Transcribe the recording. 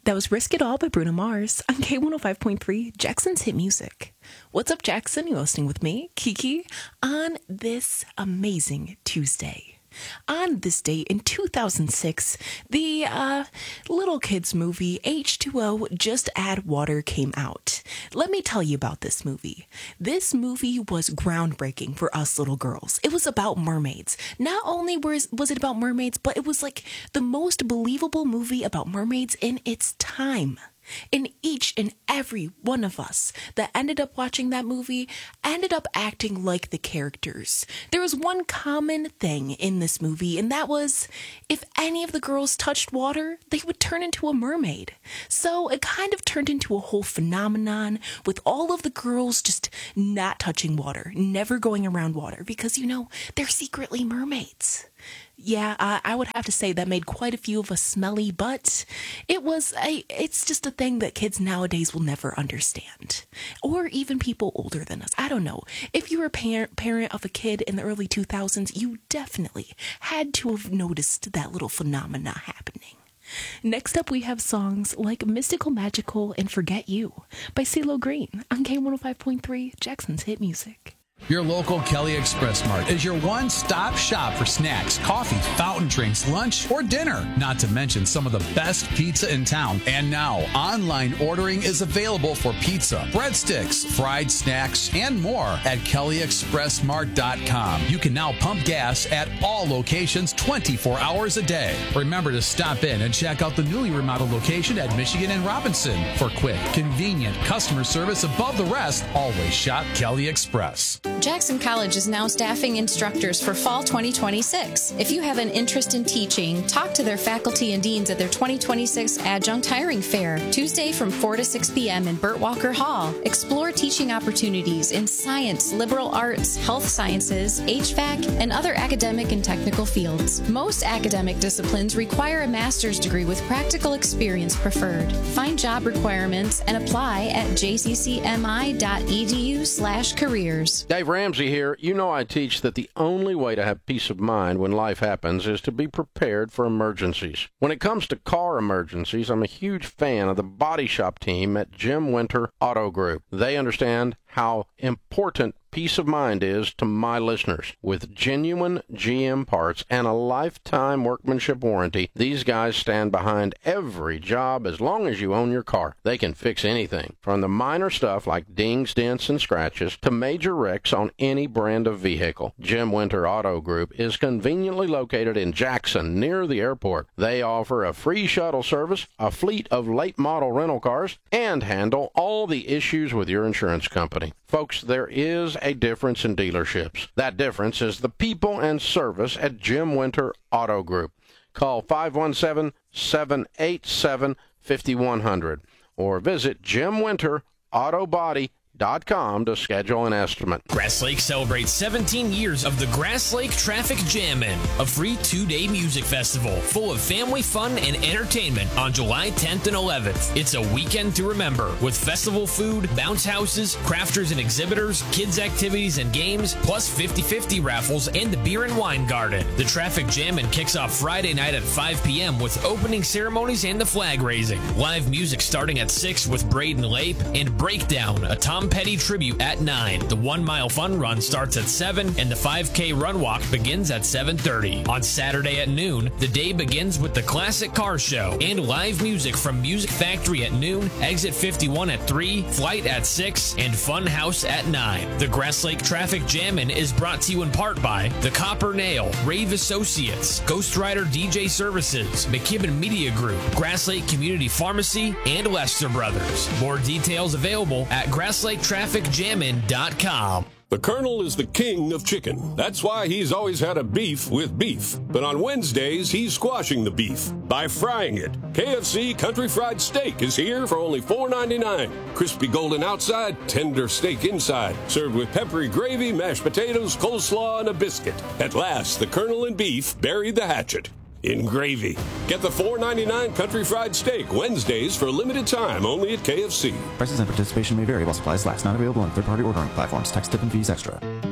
That was Risk It All by Bruno Mars on K105.3, Jackson's Hit Music. What's up, Jackson? You're listening with me, Kiki, on this amazing Tuesday. On this date in 2006, the little kids movie H2O Just Add Water came out. Let me tell you about this movie. This movie was groundbreaking for us little girls. It was about mermaids. Not only was it about mermaids, but it was like the most believable movie about mermaids in its time. And each and every one of us that ended up watching that movie ended up acting like the characters. There was one common thing in this movie, and that was if any of the girls touched water, they would turn into a mermaid. So it kind of turned into a whole phenomenon with all of the girls just not touching water, never going around water, because, you know, they're secretly mermaids. Yeah, I would have to say that made quite a few of us smelly, but it's just a thing that kids nowadays will never understand. Or even people older than us. I don't know. If you were a parent of a kid in the early 2000s, you definitely had to have noticed that little phenomena happening. Next up, we have songs like Mystical Magical and Forget You by CeeLo Green on K105.3, Jackson's Hit Music. Your local Kelly Express Mart is your one-stop shop for snacks, coffee, fountain drinks, lunch, or dinner. Not to mention some of the best pizza in town. And now, online ordering is available for pizza, breadsticks, fried snacks, and more at kellyexpressmart.com. You can now pump gas at all locations 24 hours a day. Remember to stop in and check out the newly remodeled location at Michigan and Robinson. For quick, convenient customer service above the rest, always shop Kelly Express. Jackson College is now staffing instructors for fall 2026. If you have an interest in teaching, talk to their faculty and deans at their 2026 Adjunct Hiring Fair, Tuesday from 4 to 6 p.m. in Burt Walker Hall. Explore teaching opportunities in science, liberal arts, health sciences, HVAC, and other academic and technical fields. Most academic disciplines require a master's degree with practical experience preferred. Find job requirements and apply at jccmi.edu/careers. Dave Ramsey here. You know I teach that the only way to have peace of mind when life happens is to be prepared for emergencies. When it comes to car emergencies, I'm a huge fan of the body shop team at Jim Winter Auto Group. They understand how important peace of mind is to my listeners. With genuine GM parts and a lifetime workmanship warranty, these guys stand behind every job as long as you own your car. They can fix anything, from the minor stuff like dings, dents, and scratches to major wrecks on any brand of vehicle. Jim Winter Auto Group is conveniently located in Jackson, near the airport. They offer a free shuttle service, a fleet of late model rental cars, and handle all the issues with your insurance company. Folks, there is a difference in dealerships. That difference is the people and service at Jim Winter Auto Group. Call 517-787-5100 or visit jimwinterautobody.com to schedule an estimate. Grass Lake celebrates 17 years of the Grass Lake Traffic Jammin', a free 2-day music festival full of family fun and entertainment on July 10th and 11th. It's a weekend to remember with festival food, bounce houses, crafters and exhibitors, kids activities and games, plus 50-50 raffles and the beer and wine garden. The Traffic Jammin' kicks off Friday night at 5 p.m. with opening ceremonies and the flag raising. Live music starting at 6 with Braden Lape and Breakdown, a Tom Petty tribute at 9. The 1 mile fun run starts at 7 and the 5K run walk begins at 7:30. On Saturday at noon, the day begins with the Classic Car Show and live music from Music Factory at noon, Exit 51 at 3, Flight at 6, and Fun House at 9. The Grass Lake Traffic Jammin' is brought to you in part by The Copper Nail, Rave Associates, Ghost Rider DJ Services, McKibben Media Group, Grass Lake Community Pharmacy, and Lester Brothers. More details available at GrassLakeTrafficJammin.com. The Colonel is the king of chicken. That's why he's always had a beef with beef. But on Wednesdays, he's squashing the beef by frying it. KFC Country Fried Steak is here for only $4.99. Crispy golden outside, tender steak inside. Served with peppery gravy, mashed potatoes, coleslaw, and a biscuit. At last, the Colonel and beef buried the hatchet in gravy. Get the $4.99 Country Fried Steak Wednesdays for a limited time only at KFC. Prices and participation may vary while supplies last. Not available on third-party ordering platforms. Tax, tip, and fees extra.